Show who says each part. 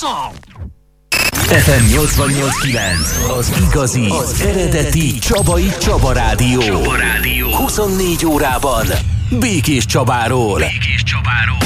Speaker 1: FM 88.9, az igazi, az eredeti Csabai Csaba Rádió. 24 órában Békés Csabáról.